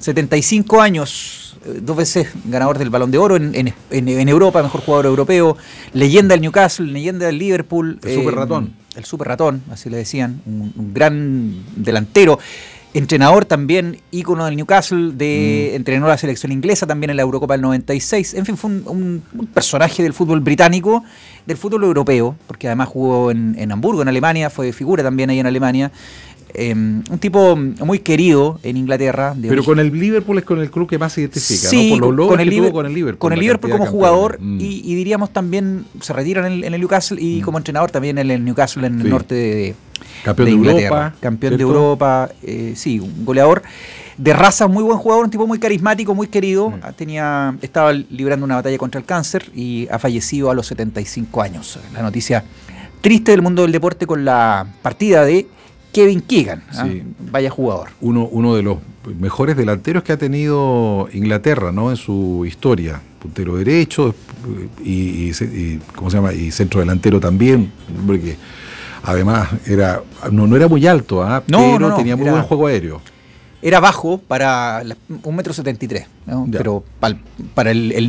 75 años, 2 veces ganador del Balón de Oro en Europa, mejor jugador europeo, leyenda del Newcastle, leyenda del Liverpool. El Super Ratón. El Super Ratón, así le decían, un gran delantero. Entrenador también, ícono del Newcastle, entrenó la selección inglesa también en la Eurocopa del 96. En fin, fue un personaje del fútbol británico, del fútbol europeo, porque además jugó en Hamburgo, en Alemania, fue figura también ahí en Alemania. Un tipo muy querido en Inglaterra. Pero con el Liverpool es con el club que más se identifica, sí, ¿no? Por los logros con el que tuvo con el Liverpool. Con el Liverpool como jugador y diríamos también se retira en el Newcastle y como entrenador también en el Newcastle en el norte de campeón de Inglaterra. Europa. Campeón ¿cierto? de Europa, sí, un goleador de raza, muy buen jugador, un tipo muy carismático, muy querido. Estaba librando una batalla contra el cáncer y ha fallecido a los 75 años. La noticia triste del mundo del deporte con la partida de Kevin Keegan, sí. Vaya jugador. Uno de los mejores delanteros que ha tenido Inglaterra, ¿no? En su historia. Puntero derecho y ¿cómo se llama? Y centro delantero también, porque además no era muy alto, pero tenía muy buen juego aéreo. Era bajo para 1,73 m, ¿no? Pero para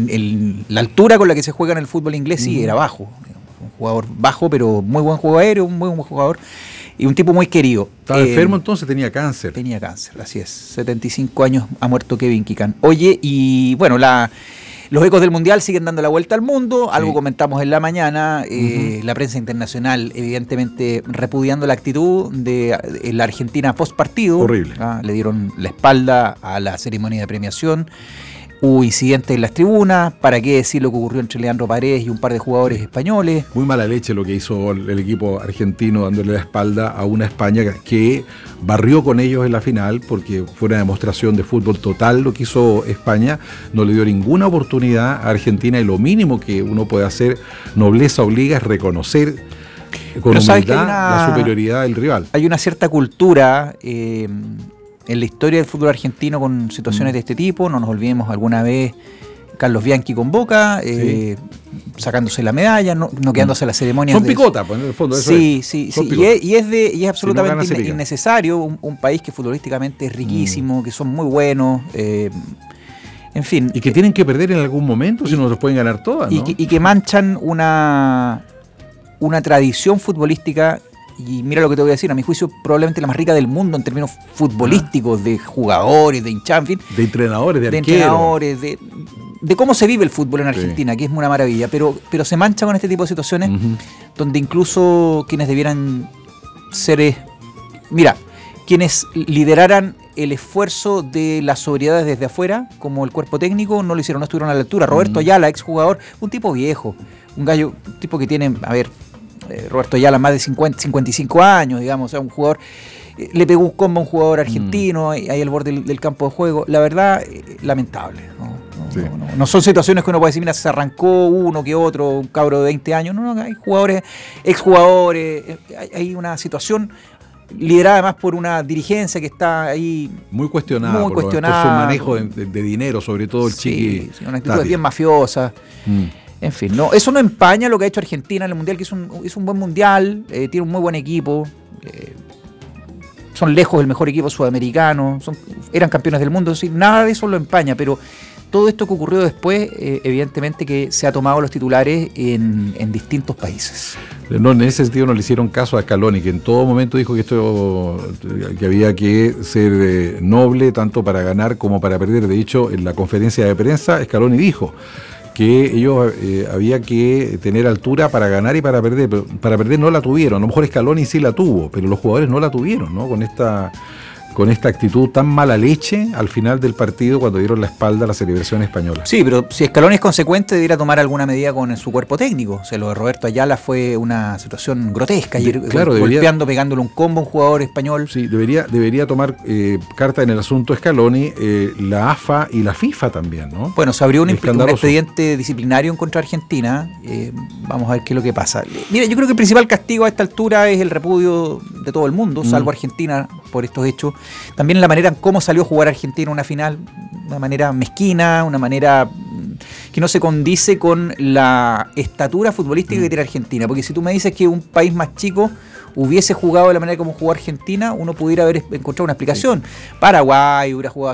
la altura con la que se juega en el fútbol inglés sí era bajo. Un jugador bajo, pero muy buen juego aéreo, un muy buen jugador. Y un tipo muy querido. Estaba enfermo entonces, tenía cáncer. Tenía cáncer, así es. 75 años ha muerto Kevin Keegan. Oye, y bueno, los ecos del Mundial siguen dando la vuelta al mundo. Algo comentamos en la mañana. La prensa internacional, evidentemente, repudiando la actitud de la Argentina post partido. Horrible. Le dieron la espalda a la ceremonia de premiación. Hubo incidentes en las tribunas, ¿para qué decir lo que ocurrió entre Leandro Paredes y un par de jugadores españoles? Muy mala leche lo que hizo el equipo argentino, dándole la espalda a una España que barrió con ellos en la final, porque fue una demostración de fútbol total lo que hizo España, no le dio ninguna oportunidad a Argentina y lo mínimo que uno puede hacer, nobleza obliga, es reconocer con humildad la superioridad del rival. Hay una cierta cultura en la historia del fútbol argentino con situaciones de este tipo. No nos olvidemos alguna vez Carlos Bianchi con Boca, sacándose la medalla, no quedándose en las ceremonias. Son picotas, pues en el fondo. Eso sí. Y es absolutamente innecesario. Un país que futbolísticamente es riquísimo, que son muy buenos. En fin. Y que tienen que perder en algún momento, si no los pueden ganar todas, ¿no? Y que manchan una tradición futbolística. Y mira lo que te voy a decir, a mi juicio probablemente la más rica del mundo en términos futbolísticos, de jugadores, de hinchas, en fin. De entrenadores, de arqueros. Entrenadores, de cómo se vive el fútbol en Argentina, que es una maravilla. Pero se mancha con este tipo de situaciones donde incluso quienes debieran ser... quienes lideraran el esfuerzo de la sobriedad desde afuera, como el cuerpo técnico, no lo hicieron, no estuvieron a la altura. Roberto Ayala, exjugador, un tipo viejo, un tipo que tiene, Roberto Ayala, más de 55 años, digamos, o sea, un jugador, le pegó un combo a un jugador argentino, ahí al borde del campo de juego. La verdad, lamentable. No son situaciones que uno puede decir, mira, se arrancó uno que otro, un cabro de 20 años. No, hay jugadores, exjugadores, hay una situación liderada además por una dirigencia que está ahí muy cuestionada por su manejo de dinero, sobre todo el Chiqui. Sí, una actitud bien mafiosa. En fin, eso no empaña lo que ha hecho Argentina en el Mundial, que hizo un buen Mundial, tiene un muy buen equipo, son lejos el mejor equipo sudamericano, eran campeones del mundo, nada de eso lo empaña, pero todo esto que ocurrió después, evidentemente que se ha tomado los titulares en distintos países. No, en ese sentido no le hicieron caso a Scaloni, que en todo momento dijo que había que ser noble tanto para ganar como para perder. De hecho, en la conferencia de prensa, Scaloni dijo que ellos había que tener altura para ganar y para perder, pero para perder no la tuvieron. A lo mejor Scaloni sí la tuvo, pero los jugadores no la tuvieron, ¿no? Con esta actitud tan mala leche al final del partido cuando dieron la espalda a la celebración española. Sí, pero si Scaloni es consecuente debería tomar alguna medida con su cuerpo técnico. O sea, lo de Roberto Ayala fue una situación grotesca, golpeando, pegándole un combo a un jugador español. Sí, debería tomar carta en el asunto Scaloni, la AFA y la FIFA también, ¿no? Bueno, se abrió un expediente disciplinario en contra Argentina. Vamos a ver qué es lo que pasa. Mira, yo creo que el principal castigo a esta altura es el repudio de todo el mundo, salvo Argentina, por estos hechos. También la manera en cómo salió a jugar Argentina una final, una manera mezquina, una manera que no se condice con la estatura futbolística que tiene Argentina. Porque si tú me dices que un país más chico hubiese jugado de la manera como jugó Argentina, uno pudiera haber encontrado una explicación. Paraguay hubiera jugado